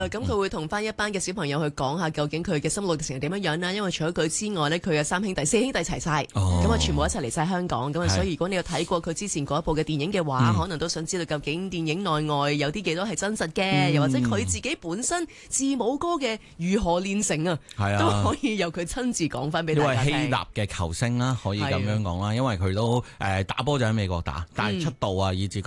咁佢會同翻一班嘅小朋友去講下究竟佢嘅心路歷程係點樣樣啦。因為除咗佢之外呢，佢嘅三兄弟、四兄弟齊晒，咁啊全部一齊嚟晒香港。咁啊，所以如果你有睇過佢之前嗰一部嘅電影嘅話，可能都想知道究竟電影內外有啲幾多係真實嘅，又或者佢自己本身字母哥嘅如何練成啊，都可以由佢親自講翻俾大家聽。 因為希臘嘅球星啦，可以咁樣講啦，因為佢都打波就喺美國打，但係出道啊，以至